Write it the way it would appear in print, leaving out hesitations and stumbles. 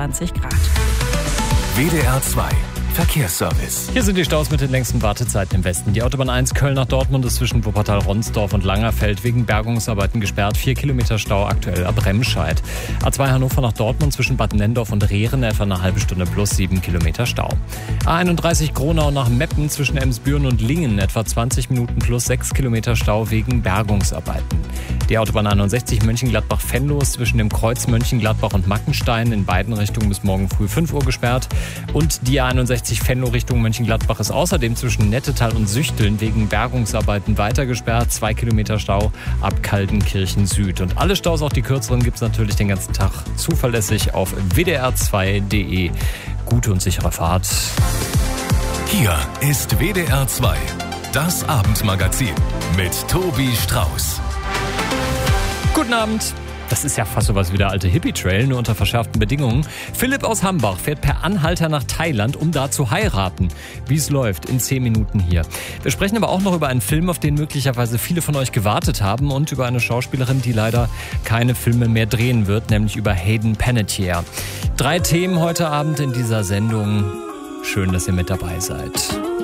20 Grad. WDR 2 Verkehrsservice. Hier sind die Staus mit den längsten Wartezeiten im Westen. Die Autobahn 1 Köln nach Dortmund ist zwischen Wuppertal-Ronsdorf und Langerfeld wegen Bergungsarbeiten gesperrt. 4 Kilometer Stau aktuell ab Remscheid. A2 Hannover nach Dortmund zwischen Bad Nendorf und Rehren etwa eine halbe Stunde plus 7 Kilometer Stau. A31 Gronau nach Meppen zwischen Emsbüren und Lingen etwa 20 Minuten plus 6 Kilometer Stau wegen Bergungsarbeiten. Die Autobahn 61 Mönchengladbach-Venlo ist zwischen dem Kreuz Mönchengladbach und Mackenstein in beiden Richtungen bis morgen früh 5 Uhr gesperrt. Und die A61 Venlo Richtung Mönchengladbach ist außerdem zwischen Nettetal und Süchteln wegen Bergungsarbeiten weiter gesperrt. 2 Kilometer Stau ab Kaldenkirchen Süd. Und alle Staus, auch die kürzeren, gibt es natürlich den ganzen Tag zuverlässig auf wdr2.de. Gute und sichere Fahrt. Hier ist WDR 2, das Abendmagazin mit Tobi Strauß. Guten Abend. Das ist ja fast sowas wie der alte Hippie-Trail, nur unter verschärften Bedingungen. Philipp aus Hambach fährt per Anhalter nach Thailand, um da zu heiraten. Wie es läuft, in 10 Minuten hier. Wir sprechen aber auch noch über einen Film, auf den möglicherweise viele von euch gewartet haben und über eine Schauspielerin, die leider keine Filme mehr drehen wird, nämlich über Hayden Panettiere. 3 Themen heute Abend in dieser Sendung. Schön, dass ihr mit dabei seid.